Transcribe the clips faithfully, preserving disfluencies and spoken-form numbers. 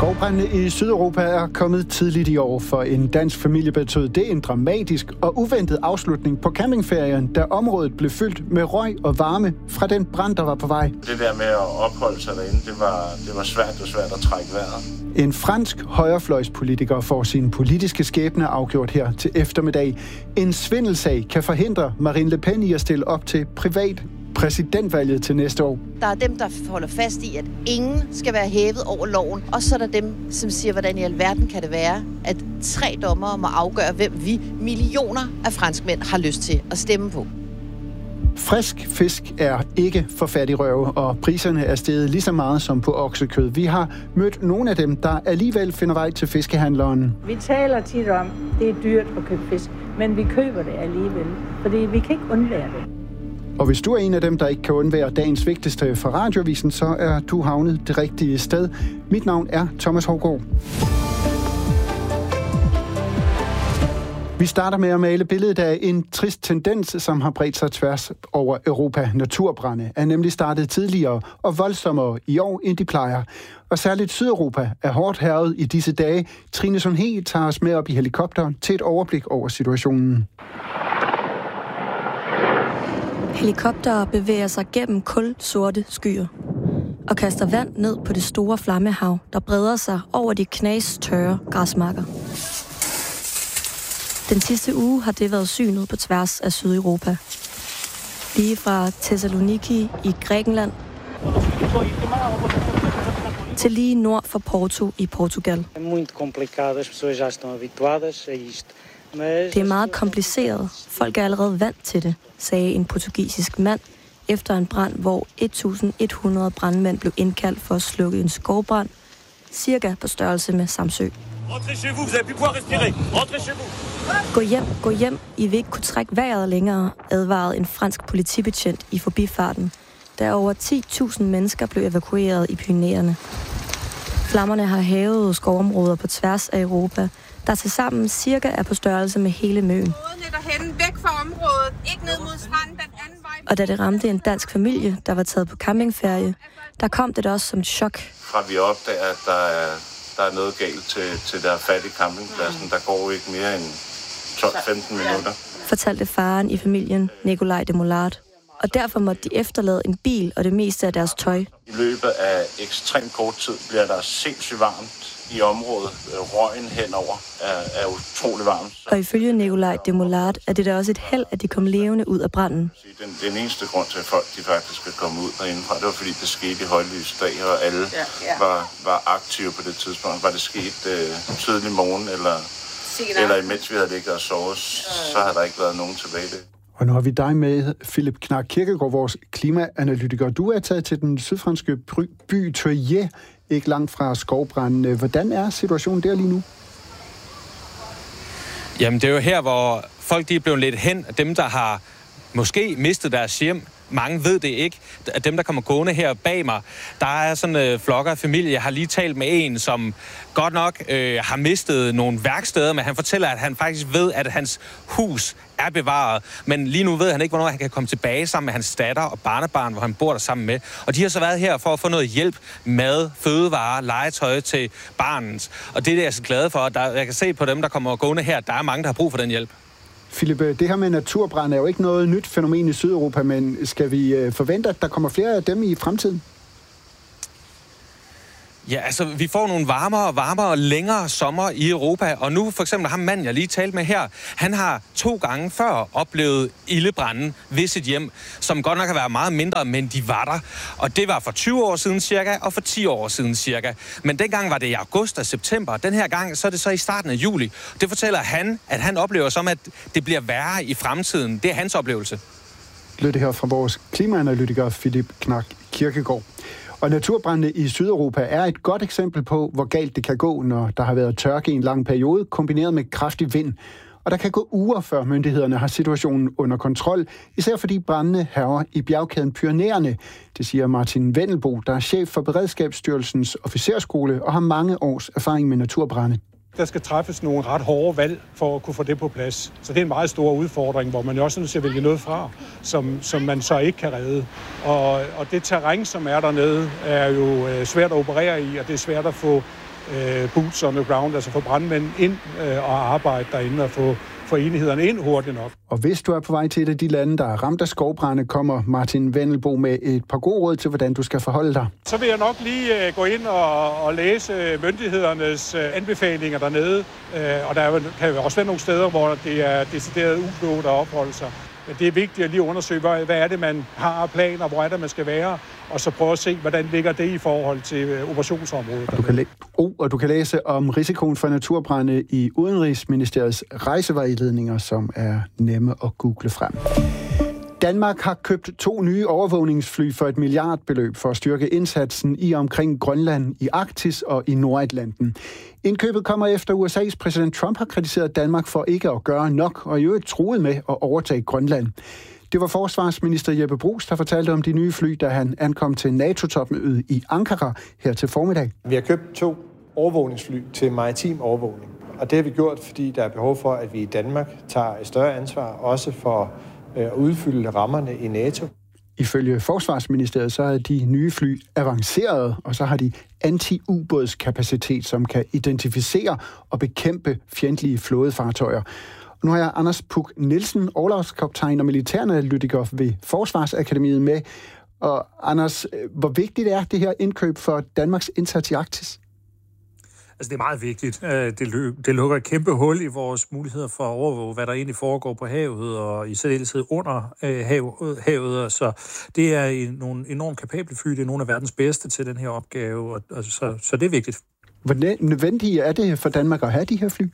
Skovbrandene i Sydeuropa er kommet tidligt i år. For en dansk familie betød det en dramatisk og uventet afslutning på campingferien, da området blev fyldt med røg og varme fra den brand, der var på vej. Det der med at opholde sig derinde, det var, det var svært og svært at trække vejret. En fransk højrefløjspolitiker får sin politiske skæbne afgjort her til eftermiddag. En svindelsag kan forhindre Marine Le Pen i at stille op til privat præsidentvalget til næste år. Der er dem, der holder fast i, at ingen skal være hævet over loven. Og så er der dem, som siger, hvordan i alverden kan det være, at tre dommere må afgøre, hvem vi millioner af franskmænd har lyst til at stemme på. Frisk fisk er ikke for fattigrøve, og priserne er steget lige så meget som på oksekød. Vi har mødt nogle af dem, der alligevel finder vej til fiskehandleren. Vi taler tit om, det er dyrt at købe fisk, men vi køber det alligevel, fordi vi kan ikke undvære det. Og hvis du er en af dem, der ikke kan undvære dagens vigtigste fra Radioavisen, så er du havnet det rigtige sted. Mit navn er Thomas Hougaard. Vi starter med at male billedet af en trist tendens, som har bredt sig tværs over Europa. Naturbrande er nemlig startet tidligere og voldsommere i år, end de plejer. Og særligt Sydeuropa er hårdt hærget i disse dage. Trine Sundhed tager os med op i helikopteren til et overblik over situationen. Helikoptere bevæger sig gennem kulsorte skyer og kaster vand ned på det store flammehav, der breder sig over de knastørre græsmarker. Den sidste uge har det været synet på tværs af Sydeuropa. Lige fra Thessaloniki i Grækenland til lige nord for Porto i Portugal. Det er meget kompliceret. Folk er allerede vant til det, sagde en portugisisk mand efter en brand, hvor et tusind et hundrede brandmænd blev indkaldt for at slukke en skovbrand, cirka på størrelse med Samsø. Gå hjem, gå hjem. I vil ikke kunne trække vejret længere, advarede en fransk politibetjent i forbifarten, da over ti tusind mennesker blev evakueret i Pyrenæerne. Flammerne har hærget skovområder på tværs af Europa, der tilsammen cirka er på størrelse med hele Møn. Væk fra området, ikke ned mod stranden, den anden vej. Og da det ramte en dansk familie, der var taget på campingferie, der kom det også som et chok. Fra vi opdager, at der er, der er noget galt til, til der fattige campingpladsen, der går ikke mere end tolv til femten minutter. Fortalte faren i familien, Nikolaj de Molard. Og derfor måtte de efterlade en bil og det meste af deres tøj. I løbet af ekstremt kort tid bliver der sindssygt varmt i området. Røgen henover er, er utrolig varmt. Og ifølge Nikolaj de Molard er det da også et held, at de kom levende ud af branden. Den, den eneste grund til, at folk de faktisk skal komme ud derindefra, det var fordi det skete i højlysdag, og alle ja, ja. Var, var aktive på det tidspunkt. Var det sket øh, tidlig morgen, eller, eller imens vi havde ligget og sovet, så havde der ikke været nogen tilbage det. Og nu har vi dig med, Philip Knark Kirkegaard, vores klimaanalytiker. Du er taget til den sydfranske by Tøje, ikke langt fra skovbranden. Hvordan er situationen der lige nu? Jamen, det er jo her, hvor folk de er blevet lidt hen. Dem, der har måske mistet deres hjem. Mange ved det ikke. At dem, der kommer gående her bag mig, der er sådan en øh, flokker af familie. Jeg har lige talt med en, som godt nok øh, har mistet nogle værksteder, men han fortæller, at han faktisk ved, at hans hus er bevaret. Men lige nu ved han ikke, hvornår han kan komme tilbage sammen med hans datter og barnebarn, hvor han bor der sammen med. Og de har så været her for at få noget hjælp, mad, fødevarer, legetøj til barnet. Og det er jeg så glad for. Der, jeg kan se på dem, der kommer gående her, der er mange, der har brug for den hjælp. Philip, det her med naturbrand er jo ikke noget nyt fænomen i Sydeuropa, men skal vi forvente, at der kommer flere af dem i fremtiden? Ja, altså, vi får nogle varmere og varmere og længere sommer i Europa, og nu for eksempel ham manden, jeg lige talte med her, han har to gange før oplevet ildebranden ved sit hjem, som godt nok har været meget mindre, men de var der. Og det var for tyve år siden cirka, og for ti år siden cirka. Men dengang var det i august og september. Den her gang, så er det så i starten af juli. Det fortæller han, at han oplever som, at det bliver værre i fremtiden. Det er hans oplevelse. Lød det her fra vores klimaanalytiker Philip Knark Kirkegaard. Og naturbrandene i Sydeuropa er et godt eksempel på, hvor galt det kan gå, når der har været tørke i en lang periode, kombineret med kraftig vind. Og der kan gå uger, før myndighederne har situationen under kontrol, især fordi brandene hærger i bjergkæden Pyrenæerne. Det siger Martin Wendelbo, der er chef for Beredskabsstyrelsens officerskole og har mange års erfaring med naturbrande. Der skal træffes nogle ret hårde valg for at kunne få det på plads. Så det er en meget stor udfordring, hvor man jo også er nødt til at vælge noget fra, som, som man så ikke kan redde. Og, og det terræn, som er dernede, er jo svært at operere i, og det er svært at få øh, boots on the ground, altså få brandmænd ind øh, og arbejde derinde og få, få enhederne ind hurtigt nok. Og hvis du er på vej til et af de lande, der er ramt af skovbrænde, kommer Martin Wendelbo med et par gode råd til, hvordan du skal forholde dig. Så vil jeg nok lige øh, gå ind og, og læse myndighedernes øh, anbefalinger dernede, øh, og der kan jo også være nogle steder, hvor det er decideret uklogt at opholde sig. Men det er vigtigt at lige undersøge, hvad, hvad er det, man har af planer, hvor er det, man skal være, og så prøve at se, hvordan ligger det i forhold til øh, operationsområdet. Og du, kan læ- oh, og du kan læse om risikoen for naturbrænde i Udenrigsministeriets rejsevejledninger, som er nemme at google frem. Danmark har købt to nye overvågningsfly for et milliardbeløb for at styrke indsatsen i omkring Grønland, i Arktis og i Nordatlanten. Indkøbet kommer efter U S A's præsident Trump har kritiseret Danmark for ikke at gøre nok, og i øvrigt truet med at overtage Grønland. Det var forsvarsminister Jeppe Bruus, der fortalte om de nye fly, da han ankom til NATO-topmødet i Ankara her til formiddag. Vi har købt to overvågningsfly til maritim overvågning, og det har vi gjort, fordi der er behov for, at vi i Danmark tager et større ansvar, også for at udfylde rammerne i NATO. Ifølge Forsvarsministeriet så er de nye fly avanceret, og så har de anti-ubådskapacitet, som kan identificere og bekæmpe fjendtlige flådefartøjer. Og nu har jeg Anders Puk Nielsen, orlogskaptajn og militæranalytiker ved Forsvarsakademiet med. Og Anders, hvor vigtigt er det her indkøb for Danmarks indsats i Arktis? Altså, det er meget vigtigt. Det, det lukker et kæmpe hul i vores muligheder for at overvåge, hvad der egentlig foregår på havet, og i særdeleshed under hav, havet. Så det er nogle enormt kapable fly. Det er nogle af verdens bedste til den her opgave, og, og så, så det er vigtigt. Hvor nødvendigt er det for Danmark at have de her fly?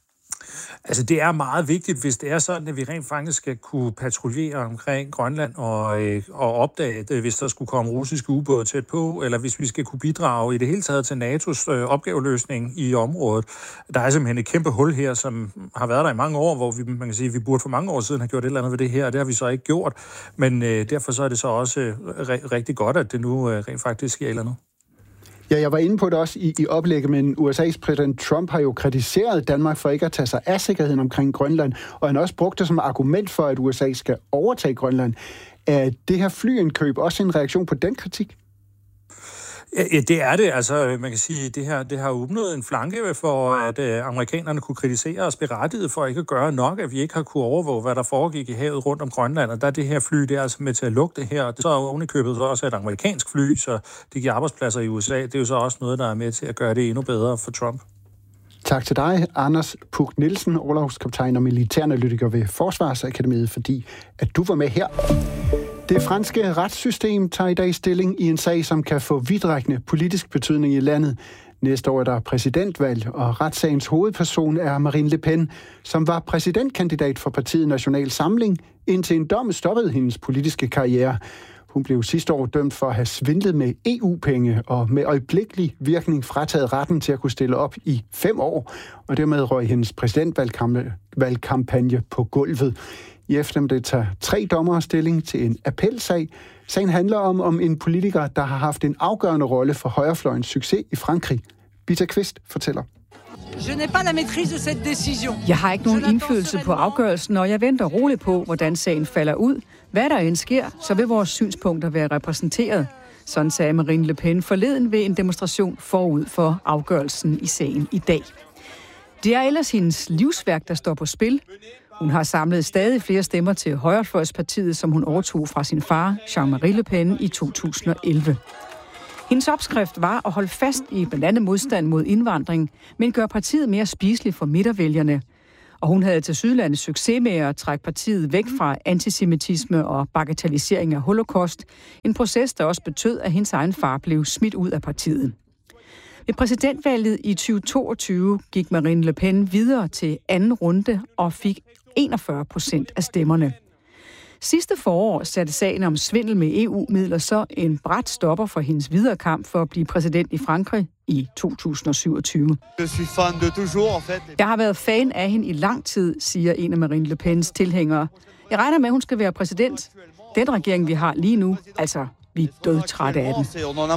Altså, det er meget vigtigt, hvis det er sådan, at vi rent faktisk skal kunne patruljere omkring Grønland og, øh, og opdage det, hvis der skulle komme russiske ubåde tæt på, eller hvis vi skal kunne bidrage i det hele taget til NATO's øh, opgaveløsning i området. Der er simpelthen et kæmpe hul her, som har været der i mange år, hvor vi, man kan sige, at vi burde for mange år siden have gjort et eller andet ved det her, og det har vi så ikke gjort. Men øh, derfor så er det så også øh, rigtig godt, at det nu øh, rent faktisk sker et eller andet. Ja, jeg var inde på det også i, i oplægget, men U S A's præsident Trump har jo kritiseret Danmark for ikke at tage sig af sikkerheden omkring Grønland, og han har også brugt det som argument for, at U S A skal overtage Grønland. Er det her flyindkøb også en reaktion på den kritik? Ja, det er det. Altså, man kan sige, at det her, det har åbnet en flanke for, at øh, amerikanerne kunne kritisere os berettiget for ikke at gøre nok, at vi ikke har kunne overvåge, hvad der foregik i havet rundt om Grønland. Og der er det her fly, det er altså med til at lukke det her. Så er ovenikøbet så også et amerikansk fly, så det giver arbejdspladser i U S A. Det er jo så også noget, der er med til at gøre det endnu bedre for Trump. Tak til dig, Anders Puk Nielsen, orlogskaptajn og militæranalytiker ved Forsvarsakademiet, fordi at du var med her. Det franske retssystem tager i dag stilling i en sag, som kan få vidtrækkende politisk betydning i landet. Næste år er der præsidentvalg, og retssagens hovedperson er Marine Le Pen, som var præsidentkandidat for partiet National Samling, indtil en dom stoppede hendes politiske karriere. Hun blev sidste år dømt for at have svindlet med E U-penge og med øjeblikkelig virkning frataget retten til at kunne stille op i fem år, og dermed røg hendes præsidentvalgkampagne på gulvet. I eftermiddag tager tre dommere stilling til en appelsag. Sagen handler om, om en politiker, der har haft en afgørende rolle for højrefløjens succes i Frankrig. Bita Kvist fortæller. Jeg har ikke nogen indflydelse på afgørelsen, og jeg venter roligt på, hvordan sagen falder ud. Hvad der end sker, så vil vores synspunkter være repræsenteret. Sådan sagde Marine Le Pen forleden ved en demonstration forud for afgørelsen i sagen i dag. Det er ellers hendes livsværk, der står på spil. Hun har samlet stadig flere stemmer til Højrefløjspartiet, som hun overtog fra sin far, Jean-Marie Le Pen, i to tusind og elleve. Hendes opskrift var at holde fast i blandt andet modstand mod indvandring, men gøre partiet mere spiseligt for midtervælgerne. Og hun havde tilsyneladende succes med at trække partiet væk fra antisemitisme og bagatellisering af holocaust. En proces, der også betød, at hendes egen far blev smidt ud af partiet. Ved præsidentvalget i tyve toogtyve gik Marine Le Pen videre til anden runde og fik enogfyrre procent af stemmerne. Sidste forår satte sagen om svindel med E U-midler så en brat stopper for hendes videre kamp for at blive præsident i Frankrig i to tusind og syvogtyve. Jeg har været fan af hende i lang tid, siger en af Marine Le Pens tilhængere. Jeg regner med, at hun skal være præsident. Den regering, vi har lige nu, altså, vi er dødtrætte af den.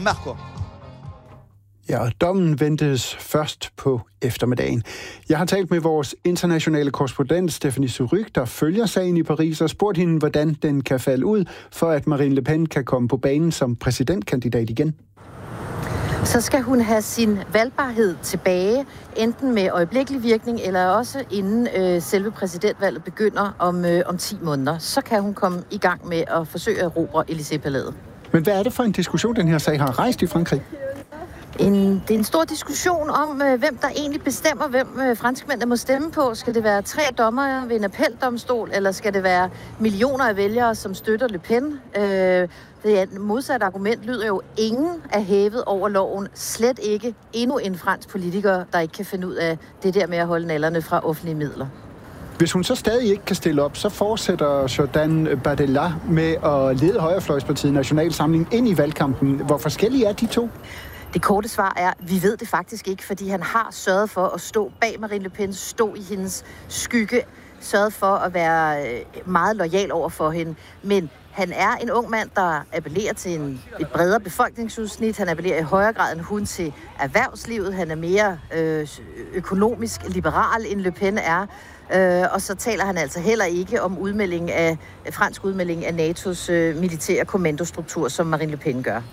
Ja, og dommen ventes først på eftermiddagen. Jeg har talt med vores internationale korrespondent Stephanie Surrugue, der følger sagen i Paris, og spurgt hende, hvordan den kan falde ud, for at Marine Le Pen kan komme på banen som præsidentkandidat igen. Så skal hun have sin valgbarhed tilbage, enten med øjeblikkelig virkning, eller også inden øh, selve præsidentvalget begynder om, øh, om ti måneder. Så kan hun komme i gang med at forsøge at erobre Élysée-palæet. Men hvad er det for en diskussion, den her sag har rejst i Frankrig? En, det er en stor diskussion om, øh, hvem der egentlig bestemmer, hvem øh, franskmændene må stemme på. Skal det være tre dommere ved en appeldomstol, eller skal det være millioner af vælgere, som støtter Le Pen? Øh, det er et modsat argument lyder jo, ingen er hævet over loven. Slet ikke endnu en fransk politiker, der ikke kan finde ud af det der med at holde nallerne fra offentlige midler. Hvis hun så stadig ikke kan stille op, så fortsætter Jordan Bardella med at lede højrefløjspartiet National Samling ind i valgkampen. Hvor forskellige er de to? Det korte svar er, vi ved det faktisk ikke, fordi han har sørget for at stå bag Marine Le Pen, stå i hendes skygge, sørget for at være meget loyal over for hende. Men han er en ung mand, der appellerer til en, et bredere befolkningsudsnit. Han appellerer i højere grad end hun til erhvervslivet. Han er mere øh, økonomisk liberal, end Le Pen er. Øh, og så taler han altså heller ikke om udmelding af, fransk udmelding af N A T O's øh, militære kommandostruktur, som Marine Le Pen gør.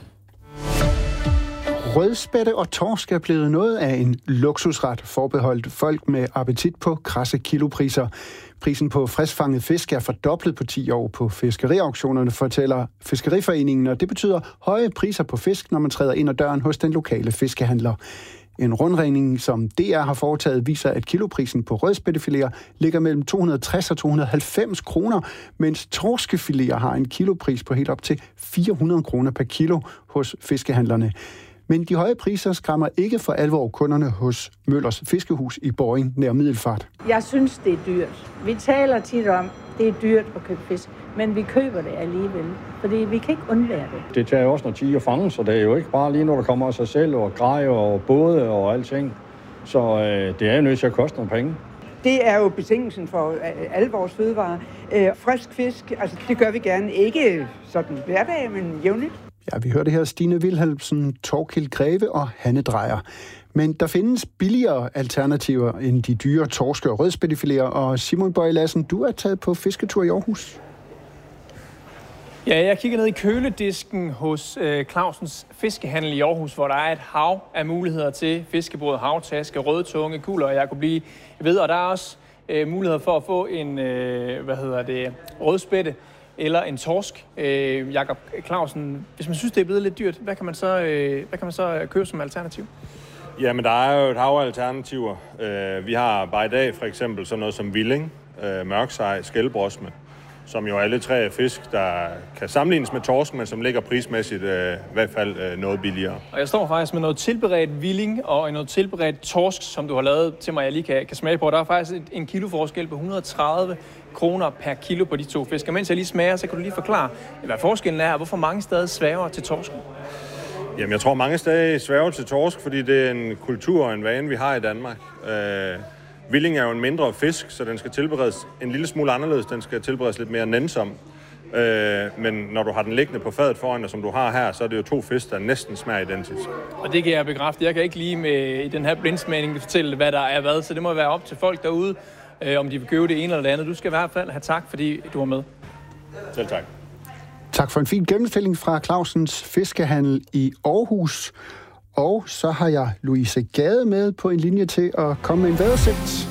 Rødspætte og torsk er blevet noget af en luksusret forbeholdt folk med appetit på krasse kilopriser. Prisen på friskfanget fisk er fordoblet på ti år på fiskeriauktionerne, fortæller Fiskeriforeningen, og det betyder høje priser på fisk, når man træder ind ad døren hos den lokale fiskehandler. En rundregning, som D R har foretaget, viser, at kiloprisen på rødspættefiléer ligger mellem to hundrede og tres og to hundrede og halvfems kroner, mens torskefiléer har en kilopris på helt op til fire hundrede kroner per kilo hos fiskehandlerne. Men de høje priser skræmmer ikke for alvor kunderne hos Møllers Fiskehus i Borring nær Middelfart. Jeg synes, det er dyrt. Vi taler tit om, det er dyrt at købe fisk, men vi køber det alligevel, fordi vi kan ikke undvære det. Det tager jo også noget tid at fange, så det er jo ikke bare lige, når der kommer af sig selv, og grejer og både og alting. Så øh, det er jo nødt til at koste nogle penge. Det er jo betingelsen for alle vores fødevarer. Øh, frisk fisk, altså det gør vi gerne. Ikke sådan hverdag, men jævnligt. Ja, vi hørte her Stine Wilhelmsen, Torkild Greve og Hanne Drejer. Men der findes billigere alternativer end de dyre torske- og rødspættefiléer. Og Simon Bøje Lassen, du er taget på fisketur i Aarhus. Ja, jeg kigger ned i køledisken hos øh, Clausens Fiskehandel i Aarhus, hvor der er et hav af muligheder til fiskebåd, havtaske, rødtunge, kugler, og jeg kunne blive ved. Og der er også øh, muligheder for at få en, øh, hvad hedder det, rødspætte eller en torsk. Øh, Jakob Clausen, hvis man synes, det er blevet lidt dyrt, hvad kan man så, øh, hvad kan man så købe som alternativ? Jamen, der er jo et hav af alternativer. Øh, vi har bare i dag for eksempel sådan noget som Willing, øh, mørksej, skældbrosme, som jo er alle tre fisk, der kan sammenlignes med torsk, men som ligger prismæssigt øh, i hvert fald øh, noget billigere. Og jeg står faktisk med noget tilberedt Willing og noget tilberedt torsk, som du har lavet til mig, jeg lige kan, kan smage på. Der er faktisk et, en kiloforskel på et hundrede og tredive kroner per kilo på de to fisk. Og mens jeg lige smager, så kan du lige forklare, hvad forskellen er, og hvorfor mange stadig sværger til torsken. Jamen, jeg tror mange stadig sværger til torsk, fordi det er en kultur og en vane, vi har i Danmark. Øh, Willing er jo en mindre fisk, så den skal tilberedes en lille smule anderledes. Den skal tilberedes lidt mere nænsom. Øh, men når du har den liggende på fadet foran dig, som du har her, så er det jo to fisk, der næsten smager identisk. Og det kan jeg bekræfte. Jeg kan ikke lige med i den her blindsmagning fortælle, hvad der er hvad, så det må være op til folk derude, øh, om de vil købe det ene eller det andet. Du skal i hvert fald have tak, fordi du var med. Selv tak. Tak for en fin gennemstilling fra Clausens Fiskehandel i Aarhus. Og så har jeg Louise Gade med på en linje til at komme med en vejrudsigt.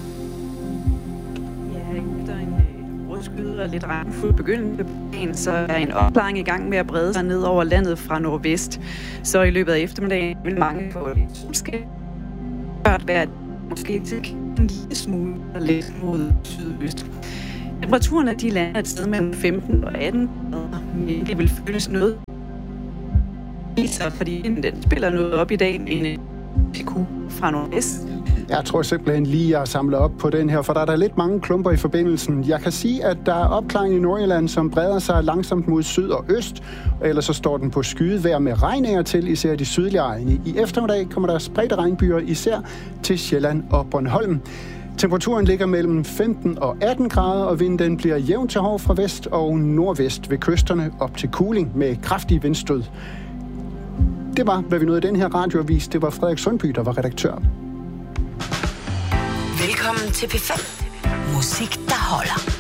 Ja, efter en rødskyde og lidt regnfuld begyndende på dagen, så er en opklaring i gang med at brede sig ned over landet fra nordvest. Så i løbet af eftermiddagen vil mange få lidt solskin. Hørt være måske til en lille smule og lidt mod sydøst. Temperaturen af de lander et sted mellem femten og atten grader, men det vil føles noget viser, fordi den spiller noget op i dag med en P Q fra nordvest. Jeg tror simpelthen lige, jeg samler op på den her, for der er der lidt mange klumper i forbindelsen. Jeg kan sige, at der er opklaring i Nordjylland, som breder sig langsomt mod syd og øst, og ellers så står den på skydevejr med regninger til, især de sydlige egne. I eftermiddag kommer der spredte regnbyer, især til Sjælland og Bornholm. Temperaturen ligger mellem femten og atten grader, og vinden bliver jævn til hård fra vest og nordvest ved kysterne op til kuling med kraftige vindstød. Det var, hvad vi nåede i den her radioavis. Det var Frederik Sundby, der var redaktør. Velkommen til P fem. Musik, der holder.